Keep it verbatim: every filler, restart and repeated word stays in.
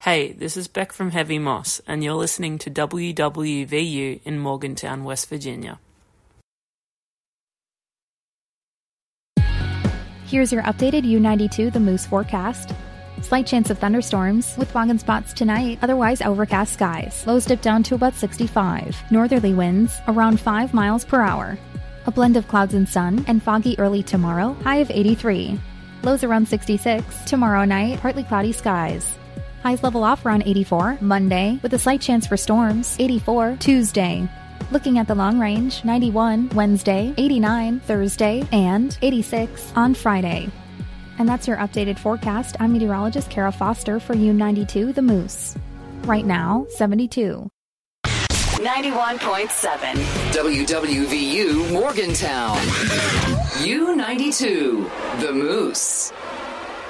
Hey, this is Beck from Heavy Moss, and you're listening to W W V U in Morgantown, West Virginia. Here's your updated U ninety-two The Moose forecast. Slight chance of thunderstorms, with fog and spots tonight, otherwise overcast skies. Lows dip down to about sixty-five. Northerly winds, around five miles per hour. A blend of clouds and sun, and foggy early tomorrow, high of eighty-three. Lows around sixty-six. Tomorrow night, partly cloudy skies. Highs level off around eighty-four. Monday, with a slight chance for storms, eighty-four. Tuesday. Looking at the long range, ninety-one. Wednesday, eighty-nine. Thursday, and eighty-six on Friday. And that's your updated forecast. I'm meteorologist Kara Foster for U ninety-two The Moose. Right now, seventy-two. ninety-one point seven. W W V U Morgantown. U ninety-two The Moose.